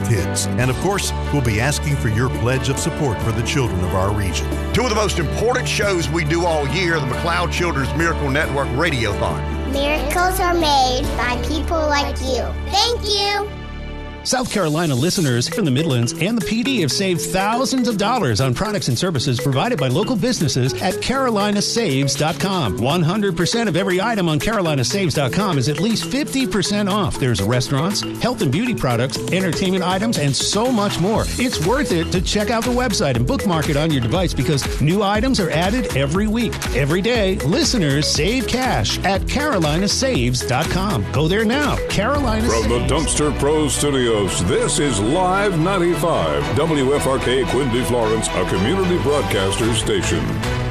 kids. And of course, we'll be asking for your pledge of support for the children of our region. Two of the most important shows we do all year, the McLeod Children's Miracle Network Radiothon. Miracles are made by people like you. Thank you. South Carolina listeners from the Midlands and the PD have saved thousands of dollars on products and services provided by local businesses at carolinasaves.com. 100% of every item on carolinasaves.com is at least 50% off. There's restaurants, health and beauty products, entertainment items, and so much more. It's worth it to check out the website and bookmark it on your device because new items are added every week. Every day, listeners save cash at carolinasaves.com. Go there now. Carolina From the Dumpster Pro Studios, this is Live 95, WFRK Quincy, Florence, a community broadcaster station.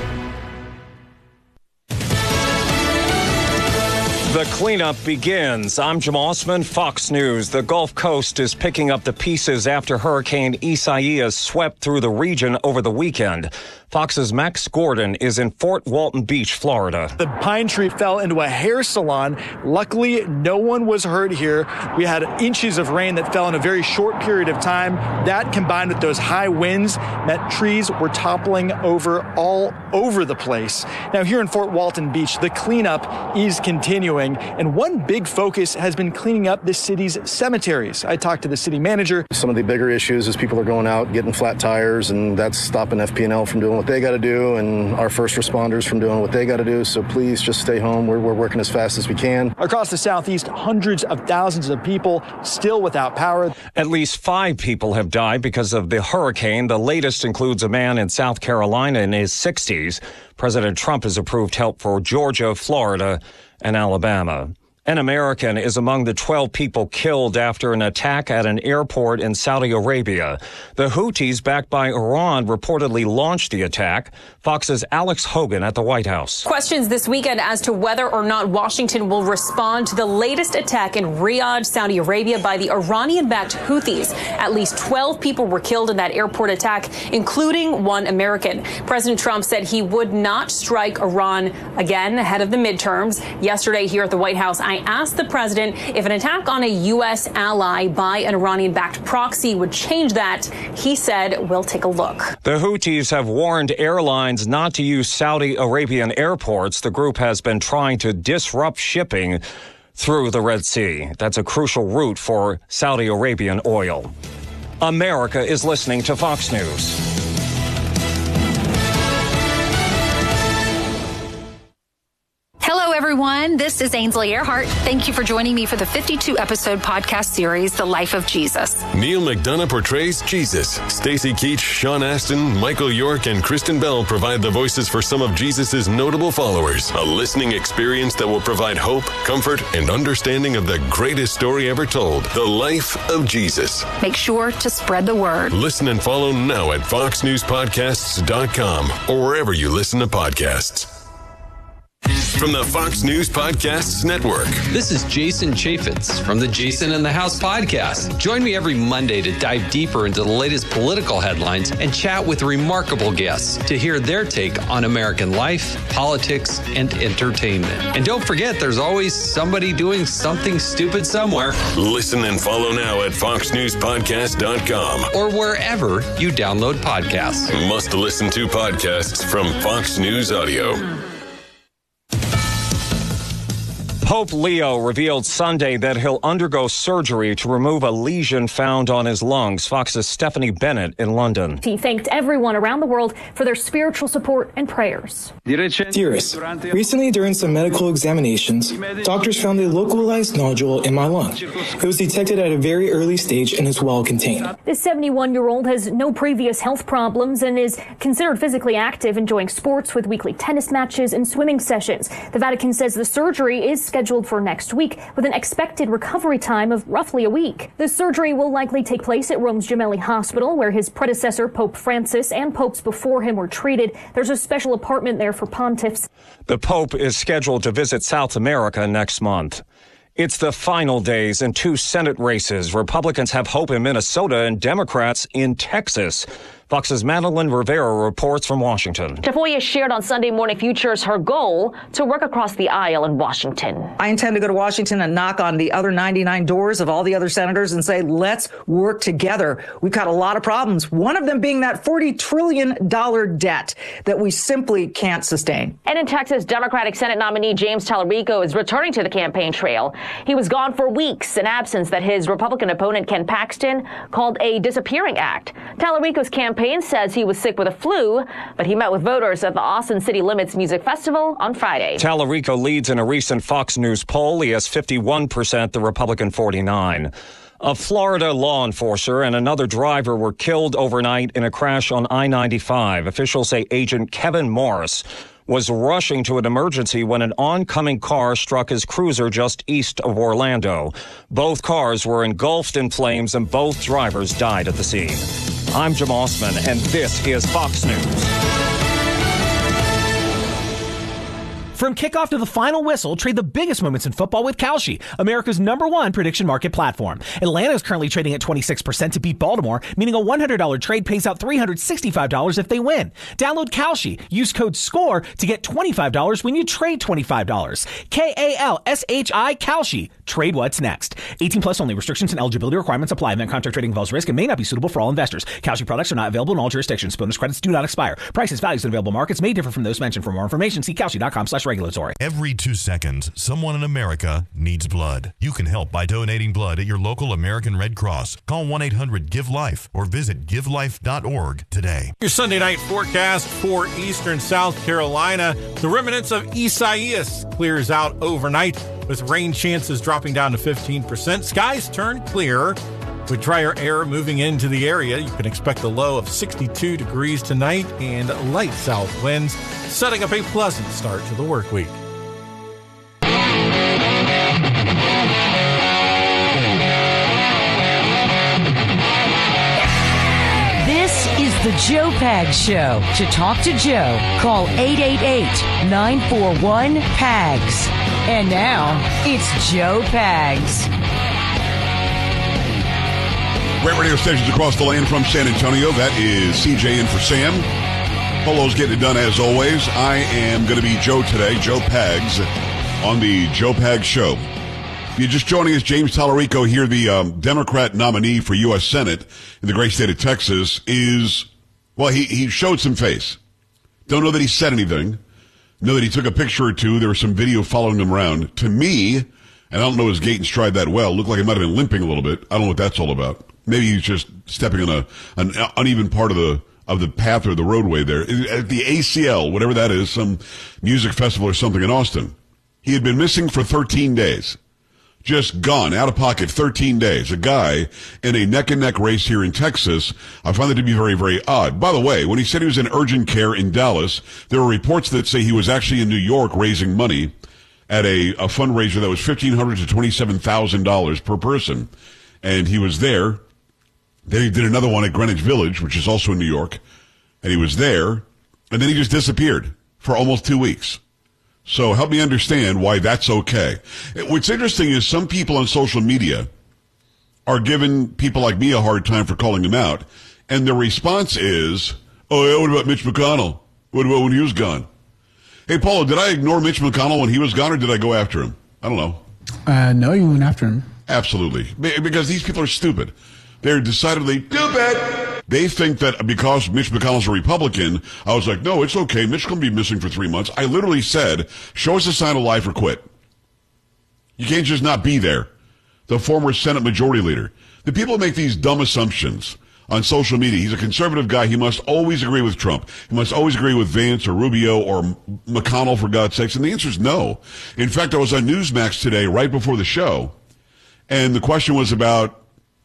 The cleanup begins. I'm Jim Osman, Fox News. The Gulf Coast is picking up the pieces after Hurricane Isaias swept through the region over the weekend. Fox's Max Gordon is in Fort Walton Beach, Florida. The pine tree fell into a hair salon. Luckily, no one was hurt here. We had inches of rain that fell in a very short period of time. That, combined with those high winds, meant trees were toppling over all over the place. Now, here in Fort Walton Beach, the cleanup is continuing, and one big focus has been cleaning up the city's cemeteries. I talked to the city manager. Some of the bigger issues is people are going out, getting flat tires, and that's stopping FP&L from doing what they got to do and our first responders from doing what they got to do. So please just stay home. We're working as fast as we can. Across the Southeast, hundreds of thousands of people still without power. At least 5 people have died because of the hurricane. The latest includes a man in South Carolina in his 60s. President Trump has approved help for Georgia, Florida, and Alabama. An American is among the 12 people killed after an attack at an airport in Saudi Arabia. The Houthis, backed by Iran, reportedly launched the attack. Fox's Alex Hogan at the White House. Questions this weekend as to whether or not Washington will respond to the latest attack in Riyadh, Saudi Arabia by the Iranian-backed Houthis. At least 12 people were killed in that airport attack, including one American. President Trump said he would not strike Iran again ahead of the midterms. Yesterday here at the White House, I asked the president if an attack on a U.S. ally by an Iranian-backed proxy would change that. He said, we'll take a look. The Houthis have warned airlines not to use Saudi Arabian airports. The group has been trying to disrupt shipping through the Red Sea. That's a crucial route for Saudi Arabian oil. America is listening to Fox News. Hello, everyone. This is Ainsley Earhart. Thank you for joining me for the 52-episode podcast series, The Life of Jesus. Neil McDonough portrays Jesus. Stacy Keach, Sean Astin, Michael York, and Kristen Bell provide the voices for some of Jesus' notable followers. A listening experience that will provide hope, comfort, and understanding of the greatest story ever told, The Life of Jesus. Make sure to spread the word. Listen and follow now at foxnewspodcasts.com or wherever you listen to podcasts. From the Fox News Podcasts Network. This is Jason Chaffetz from the Jason in the House podcast. Join me every Monday to dive deeper into the latest political headlines and chat with remarkable guests to hear their take on American life, politics, and entertainment. And don't forget, there's always somebody doing something stupid somewhere. Listen and follow now at foxnewspodcast.com or wherever you download podcasts. Must listen to podcasts from Fox News Audio. Pope Leo revealed Sunday that he'll undergo surgery to remove a lesion found on his lungs. Fox's Stephanie Bennett in London. He thanked everyone around the world for their spiritual support and prayers. Dearest, recently during some medical examinations, doctors found a localized nodule in my lung. It was detected at a very early stage and is well contained. This 71-year-old has no previous health problems and is considered physically active, enjoying sports with weekly tennis matches and swimming sessions. The Vatican says the surgery is scheduled for next week with an expected recovery time of roughly a week. The surgery will likely take place at Rome's Gemelli Hospital, where his predecessor, Pope Francis, and popes before him were treated. There's a special apartment there for pontiffs. The Pope is scheduled to visit South America next month. It's the final days in 2 Senate races. Republicans have hope in Minnesota and Democrats in Texas. Fox's Madeline Rivera reports from Washington. Tafoya shared on Sunday Morning Futures her goal to work across the aisle in Washington. I intend to go to Washington and knock on the other 99 doors of all the other senators and say, let's work together. We've got a lot of problems, one of them being that $40 trillion debt that we simply can't sustain. And in Texas, Democratic Senate nominee James Tallarico is returning to the campaign trail. He was gone for weeks, an absence that his Republican opponent Ken Paxton called a disappearing act. Tallarico's campaign says he was sick with a flu, but he met with voters at the Austin City Limits Music Festival on Friday. Tallarico leads in a recent Fox News poll. He has 51%, the Republican 49%. A Florida law enforcer and another driver were killed overnight in a crash on I-95. Officials say Agent Kevin Morris was rushing to an emergency when an oncoming car struck his cruiser just east of Orlando. Both cars were engulfed in flames and both drivers died at the scene. I'm Jim Osman, and this is Fox News. From kickoff to the final whistle, trade the biggest moments in football with Kalshi, America's #1 prediction market platform. Atlanta is currently trading at 26% to beat Baltimore, meaning a $100 trade pays out $365 if they win. Download Kalshi. Use code SCORE to get $25 when you trade $25. Kalshi, Kalshi. Trade what's next. 18 plus only. Restrictions and eligibility requirements apply. Event contract trading involves risk and may not be suitable for all investors. Kalshi products are not available in all jurisdictions. Bonus credits do not expire. Prices, values, and available markets may differ from those mentioned. For more information, see Kalshi.com/regulatory. Every 2 seconds, someone in America needs blood. You can help by donating blood at your local American Red Cross. Call 1-800-GIVE-LIFE or visit givelife.org today. Your Sunday night forecast for eastern South Carolina. The remnants of Isaias clears out overnight with rain chances dropping down to 15%. Skies turn clear with drier air moving into the area. You can expect a low of 62 degrees tonight and light south winds, setting up a pleasant start to the work week. This is the Joe Pags Show. To talk to Joe, call 888-941-PAGS. And now, it's Joe Pags. Great radio stations across the land from San Antonio. That is CJ in for Sam. Polo's getting it done as always. I am going to be Joe today, Joe Pags, on the Joe Pags Show. If you're just joining us, James Tallarico here, the Democrat nominee for U.S. Senate in the great state of Texas, is, well, he showed some face. Don't know that he said anything. Know that he took a picture or two. There was some video following him around. To me, and I don't know his gait and stride that well, looked like he might have been limping a little bit. I don't know what that's all about. Maybe he's just stepping on an uneven part of the path or the roadway there. At the ACL, whatever that is, some music festival or something in Austin. He had been missing for 13 days. Just gone, out of pocket, 13 days. A guy in a neck-and-neck race here in Texas. I find that to be very, very odd. By the way, when he said he was in urgent care in Dallas, there were reports that say he was actually in New York raising money at a fundraiser that was $1,500 to $27,000 per person. And he was there. Then he did another one at Greenwich Village, which is also in New York. And he was there. And then he just disappeared for almost 2 weeks. So help me understand why that's okay. What's interesting is some people on social media are giving people like me a hard time for calling him out. And the response is, oh, yeah, what about Mitch McConnell? What about when he was gone? Hey, Paulo, did I ignore Mitch McConnell when he was gone, or did I go after him? I don't know. No, you went after him. Absolutely. Because these people are stupid. They're decidedly stupid. They think that because Mitch McConnell's a Republican, I was like, no, it's okay. Mitch can be missing for 3 months. I literally said, show us a sign of life or quit. You can't just not be there. The former Senate Majority Leader. The people who make these dumb assumptions on social media. He's a conservative guy. He must always agree with Trump. He must always agree with Vance or Rubio or McConnell, for God's sakes. And the answer is no. In fact, I was on Newsmax today right before the show, and the question was about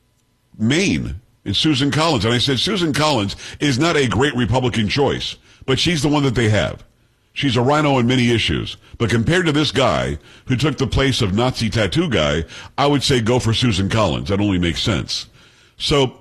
Maine and Susan Collins. And I said, Susan Collins is not a great Republican choice, but she's the one that they have. She's a rhino on many issues. But compared to this guy who took the place of Nazi tattoo guy, I would say go for Susan Collins. That only makes sense. So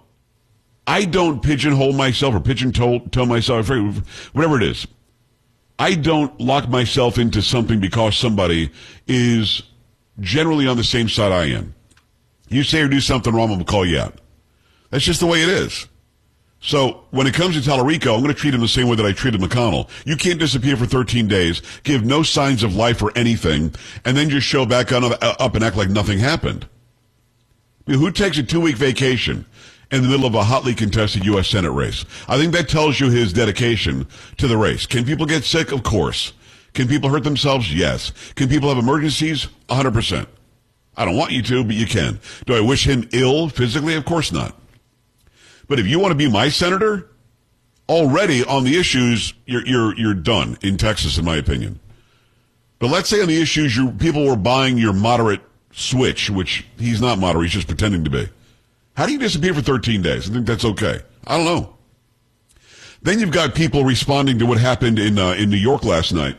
I don't pigeonhole myself or pigeon-toe myself, whatever it is. I don't lock myself into something because somebody is generally on the same side I am. You say or do something wrong, I'm going to call you out. That's just the way it is. So when it comes to Tallarico, I'm going to treat him the same way that I treated McConnell. You can't disappear for 13 days, give no signs of life or anything, and then just show back up and act like nothing happened. I mean, who takes a 2-week vacation in the middle of a hotly contested U.S. Senate race? I think that tells you his dedication to the race. Can people get sick? Of course. Can people hurt themselves? Yes. Can people have emergencies? 100%. I don't want you to, but you can. Do I wish him ill physically? Of course not. But if you want to be my senator, already on the issues, you're done in Texas, in my opinion. But let's say on the issues, people were buying your moderate switch, which he's not moderate, he's just pretending to be. How do you disappear for 13 days? I think that's okay. I don't know. Then you've got people responding to what happened in New York last night,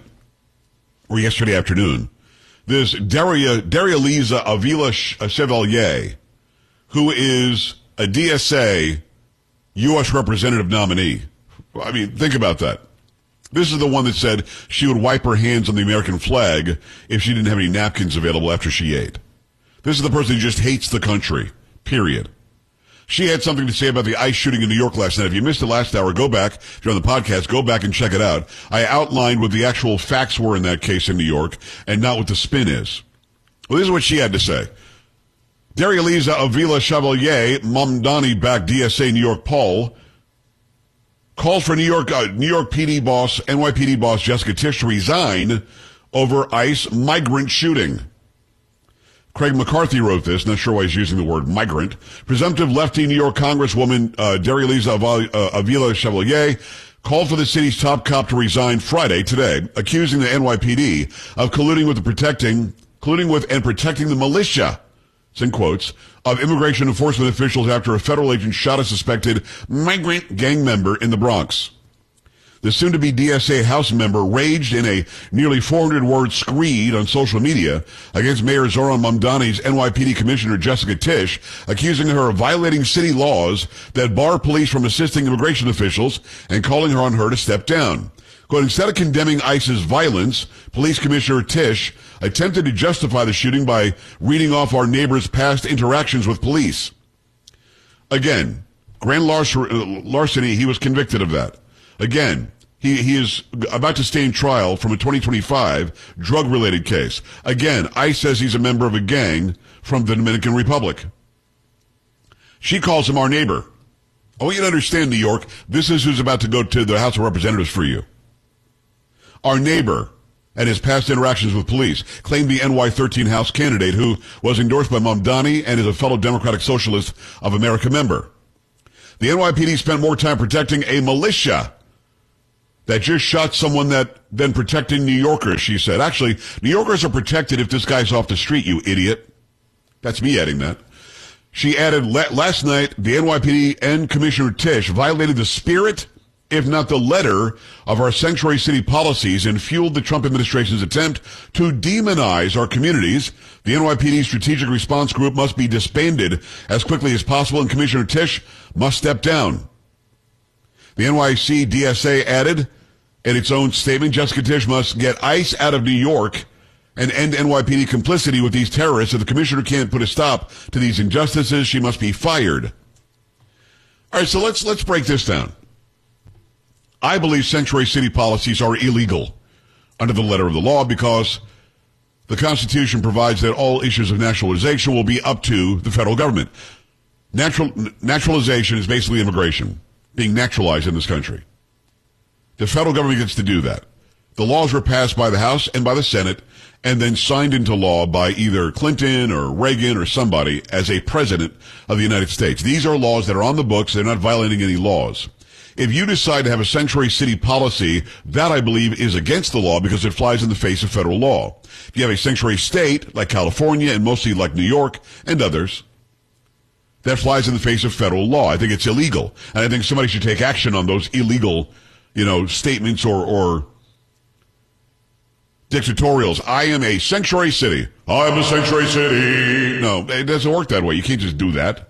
or yesterday afternoon. This Daria-Liza Avila Chevalier, who is a DSA U.S. representative nominee. I mean, think about that. This is the one that said she would wipe her hands on the American flag if she didn't have any napkins available after she ate. This is the person who just hates the country, period. She had something to say about the ICE shooting in New York last night. If you missed it last hour, go back, if you're on the podcast, go back and check it out. I outlined what the actual facts were in that case in New York and not what the spin is. Well, this is what she had to say. Daria-Liza Avila Chevalier, Mamdani-backed DSA New York poll, calls for New York PD boss, NYPD boss Jessica Tisch to resign over ICE migrant shooting. Craig McCarthy wrote this, not sure why he's using the word migrant. Presumptive lefty New York Congresswoman Daria-Liza Avila Chevalier called for the city's top cop to resign Friday, today, accusing the NYPD of colluding with and protecting the militia, it's in quotes, of immigration enforcement officials after a federal agent shot a suspected migrant gang member in the Bronx. The soon-to-be DSA House member raged in a nearly 400-word screed on social media against Mayor Zoran Mamdani's NYPD Commissioner Jessica Tisch, accusing her of violating city laws that bar police from assisting immigration officials and calling on her to step down. Quote, instead of condemning ICE's violence, Police Commissioner Tisch attempted to justify the shooting by reading off our neighbor's past interactions with police. Again, grand larceny, he was convicted of that. Again, he is about to stand trial from a 2025 drug-related case. Again, ICE says he's a member of a gang from the Dominican Republic. She calls him our neighbor. I want you to understand, New York, this is who's about to go to the House of Representatives for you. Our neighbor and his past interactions with police claimed the NY13 House candidate who was endorsed by Mamdani and is a fellow Democratic Socialist of America member. The NYPD spent more time protecting a militia that just shot someone than protecting New Yorkers, she said. Actually, New Yorkers are protected if this guy's off the street, you idiot. That's me adding that. She added, last night, the NYPD and Commissioner Tisch violated the spirit, if not the letter, of our sanctuary city policies and fueled the Trump administration's attempt to demonize our communities. The NYPD Strategic Response Group must be disbanded as quickly as possible, and Commissioner Tisch must step down. The NYC DSA added in its own statement, Jessica Tisch must get ICE out of New York and end NYPD complicity with these terrorists. If the commissioner can't put a stop to these injustices, she must be fired. All right, so let's break this down. I believe sanctuary city policies are illegal under the letter of the law because the Constitution provides that all issues of naturalization will be up to the federal government. Naturalization is basically immigration, being naturalized in this country. The federal government gets to do that. The laws were passed by the House and by the Senate and then signed into law by either Clinton or Reagan or somebody as a president of the United States. These are laws that are on the books. They're not violating any laws. If you decide to have a sanctuary city policy, that I believe is against the law because it flies in the face of federal law. If you have a sanctuary state like California and mostly like New York and others, that flies in the face of federal law. I think it's illegal. And I think somebody should take action on those illegal, statements or dictatorials. I am a sanctuary city. I am a sanctuary city. No, it doesn't work that way. You can't just do that.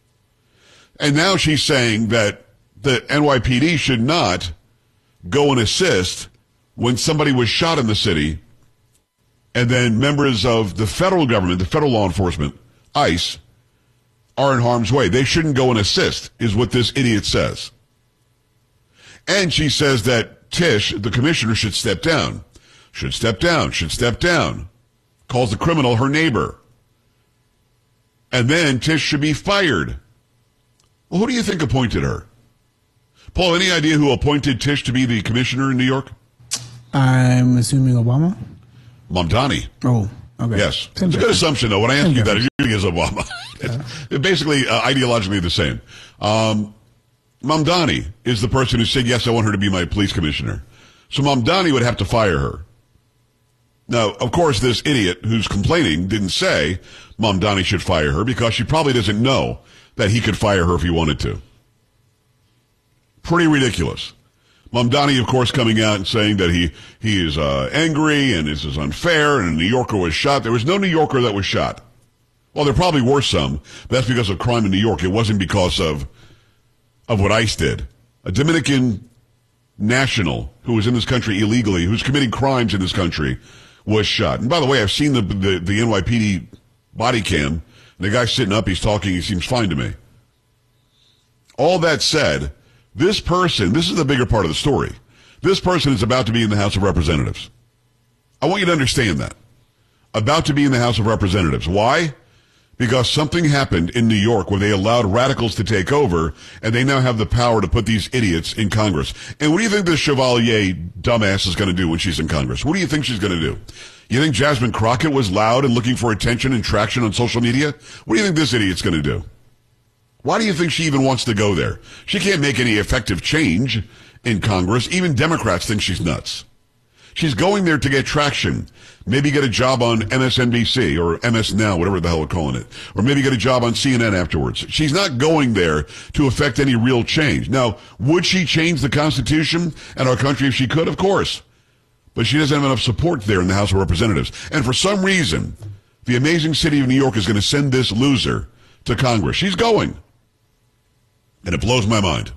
And now she's saying that the NYPD should not go and assist when somebody was shot in the city and then members of the federal government, the federal law enforcement, ICE, are in harm's way. They shouldn't go and assist, is what this idiot says. And she says that Tish, the commissioner, should step down. Should step down. Calls the criminal her neighbor. And then Tish should be fired. Well, who do you think appointed her? Paul, any idea who appointed Tish to be the commissioner in New York? I'm assuming Obama? Mamdani. Oh, okay. Yes. It's a good assumption, though. When I ask you that, it usually is Obama. It's basically ideologically the same. Mamdani is the person who said, yes, I want her to be my police commissioner. So Mamdani would have to fire her. Now, of course, this idiot who's complaining didn't say Mamdani should fire her because she probably doesn't know that he could fire her if he wanted to. Pretty ridiculous. Mamdani, of course, coming out and saying that he is angry and this is unfair and a New Yorker was shot. There was no New Yorker that was shot. Well, there probably were some, but that's because of crime in New York. It wasn't because of what ICE did. A Dominican national who was in this country illegally, who's committing crimes in this country, was shot. And by the way, I've seen the NYPD body cam. The guy sitting up, he's talking, he seems fine to me. All that said, this person, this is the bigger part of the story. This person is about to be in the House of Representatives. I want you to understand that. About to be in the House of Representatives. Why? Because something happened in New York where they allowed radicals to take over, and they now have the power to put these idiots in Congress. And what do you think this Chevalier dumbass is going to do when she's in Congress? What do you think she's going to do? You think Jasmine Crockett was loud and looking for attention and traction on social media? What do you think this idiot's going to do? Why do you think she even wants to go there? She can't make any effective change in Congress. Even Democrats think she's nuts. She's going there to get traction. Maybe get a job on MSNBC or MS Now, whatever the hell we're calling it. Or maybe get a job on CNN afterwards. She's not going there to affect any real change. Now, would she change the Constitution and our country if she could? Of course. But she doesn't have enough support there in the House of Representatives. And for some reason, the amazing city of New York is going to send this loser to Congress. She's going. And it blows my mind.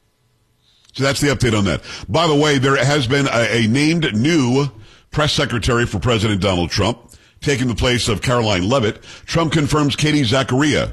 So that's the update on that. By the way, there has been a named new press secretary for President Donald Trump, taking the place of Caroline Leavitt. Trump confirms Katie Zachariah.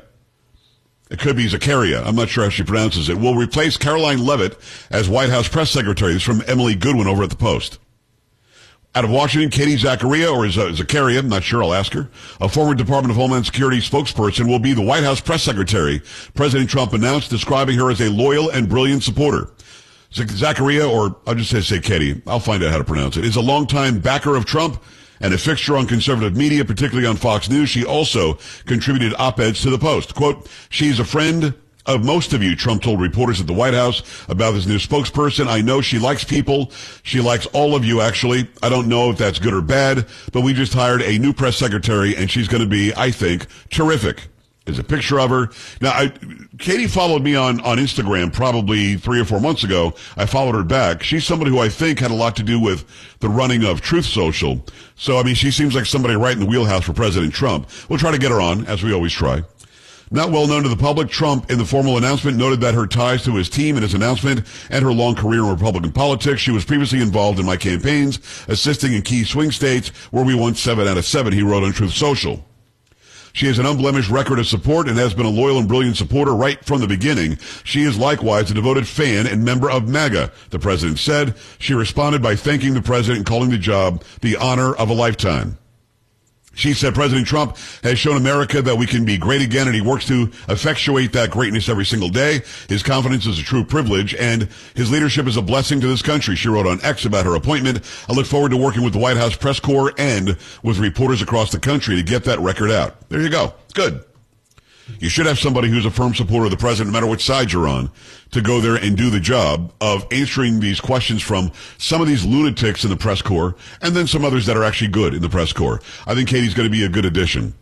It could be Zachariah. I'm not sure how she pronounces it. Will replace Caroline Leavitt as White House press secretary. This is from Emily Goodwin over at the Post. Out of Washington, Katie Zachariah, or Zachariah, I'm not sure, I'll ask her, a former Department of Homeland Security spokesperson, will be the White House press secretary, President Trump announced, describing her as a loyal and brilliant supporter. Zachariah, or I'll just say Katie, I'll find out how to pronounce it, is a longtime backer of Trump and a fixture on conservative media, particularly on Fox News. She also contributed op-eds to the Post. Quote, she's a friend of most of you, Trump told reporters at the White House about this new spokesperson. I know she likes people. She likes all of you, actually. I don't know if that's good or bad, but we just hired a new press secretary, and she's going to be, I think, terrific. There's a picture of her. Now, Katie followed me on Instagram probably 3 or 4 months ago. I followed her back. She's somebody who I think had a lot to do with the running of Truth Social. So, I mean, she seems like somebody right in the wheelhouse for President Trump. We'll try to get her on, as we always try. Not well known to the public, Trump, in the formal announcement, noted that her ties to his team in his announcement and her long career in Republican politics. She was previously involved in my campaigns, assisting in key swing states where we won 7 out of 7, he wrote on Truth Social. She has an unblemished record of support and has been a loyal and brilliant supporter right from the beginning. She is likewise a devoted fan and member of MAGA, the president said. She responded by thanking the president and calling the job the honor of a lifetime. She said President Trump has shown America that we can be great again, and he works to effectuate that greatness every single day. His confidence is a true privilege, and his leadership is a blessing to this country. She wrote on X about her appointment. I look forward to working with the White House press corps and with reporters across the country to get that record out. There you go. Good. You should have somebody who's a firm supporter of the president, no matter which side you're on, to go there and do the job of answering these questions from some of these lunatics in the press corps and then some others that are actually good in the press corps. I think Katie's going to be a good addition.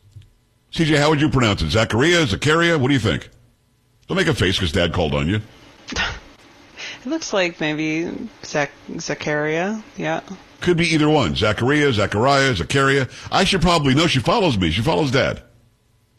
CJ, how would you pronounce it? Zachariah? Zachariah? What do you think? Don't make a face because Dad called on you. It looks like maybe Zachariah, yeah. Could be either one. Zachariah, Zachariah. I should probably know. She follows me. She follows Dad.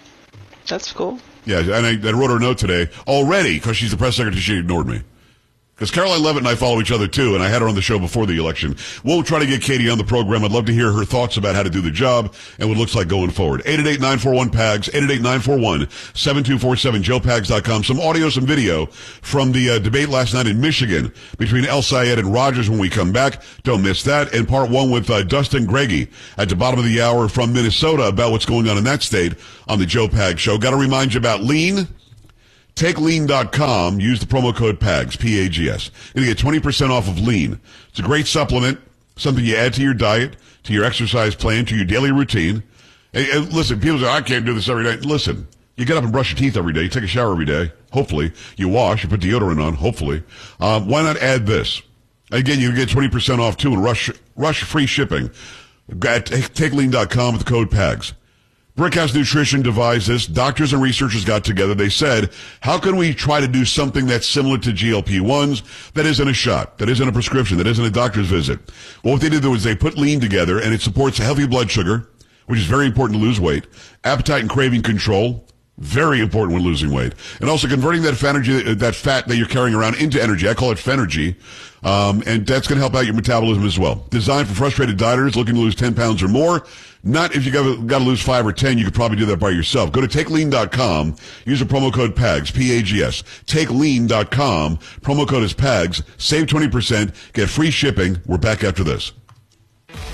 That's cool. Yeah, and I wrote her a note today already because she's the press secretary. She ignored me. Because Caroline Levitt and I follow each other, too, and I had her on the show before the election. We'll try to get Katie on the program. I'd love to hear her thoughts about how to do the job and what it looks like going forward. 888-941-PAGS, 888-941-7247, joepags.com. Some audio, some video from the debate last night in Michigan between El Sayed and Rogers when we come back. Don't miss that. And part one with Dustin Greggy at the bottom of the hour from Minnesota about what's going on in that state on the Joe Pags Show. Got to remind you about Lean. TakeLean.com. Use the promo code PAGS, P-A-G-S. You're going to get 20% off of Lean. It's a great supplement, something you add to your diet, to your exercise plan, to your daily routine. And listen, people say, I can't do this every day. Listen, you get up and brush your teeth every day. You take a shower every day. Hopefully. You wash. You put deodorant on. Hopefully. Why not add this? Again, you get 20% off, too, and rush free shipping at TakeLean.com with the code PAGS. Brickhouse Nutrition devised this. Doctors and researchers got together. They said, how can we try to do something that's similar to GLP-1s that isn't a shot, that isn't a prescription, that isn't a doctor's visit? Well, what they did was they put Lean together, and it supports healthy blood sugar, which is very important to lose weight, appetite and craving control, very important when losing weight, and also converting that fat that you're carrying around into energy. I call it Fenergy. And that's going to help out your metabolism as well. Designed for frustrated dieters looking to lose 10 pounds or more. Not if you got to lose 5 or 10, you could probably do that by yourself. Go to TakeLean.com. Use the promo code PAGS, P-A-G-S. TakeLean.com. Promo code is PAGS. Save 20%. Get free shipping. We're back after this.